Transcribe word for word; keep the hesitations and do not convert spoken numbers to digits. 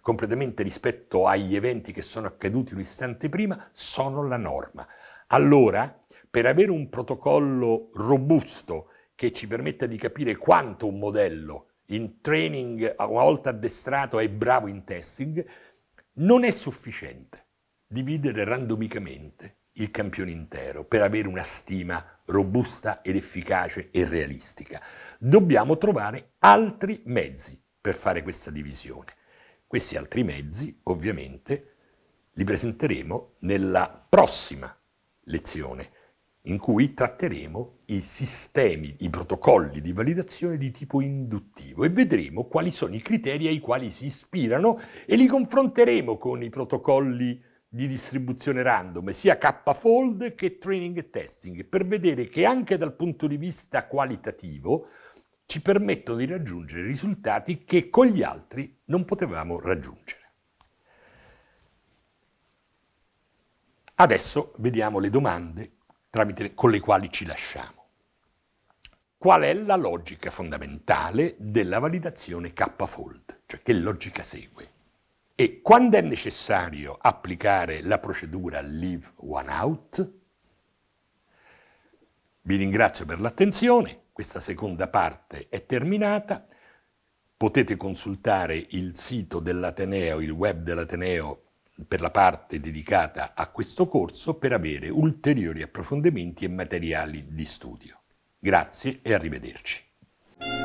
completamente rispetto agli eventi che sono accaduti un istante prima, sono la norma. Allora, per avere un protocollo robusto che ci permetta di capire quanto un modello in training, una volta addestrato, è bravo in testing, non è sufficiente dividere randomicamente il campione intero per avere una stima robusta ed efficace e realistica. Dobbiamo trovare altri mezzi per fare questa divisione. Questi altri mezzi, ovviamente, li presenteremo nella prossima lezione, in cui tratteremo i sistemi, i protocolli di validazione di tipo induttivo e vedremo quali sono i criteri ai quali si ispirano e li confronteremo con i protocolli di distribuzione random, sia K-fold che training e testing, per vedere che anche dal punto di vista qualitativo ci permettono di raggiungere risultati che con gli altri non potevamo raggiungere. Adesso vediamo le domande tramite, con le quali ci lasciamo. Qual è la logica fondamentale della validazione K-fold? Cioè, che logica segue? E quando è necessario applicare la procedura leave one out? Vi ringrazio per l'attenzione, questa seconda parte è terminata. Potete consultare il sito dell'Ateneo, il web dell'Ateneo, per la parte dedicata a questo corso per avere ulteriori approfondimenti e materiali di studio. Grazie e arrivederci.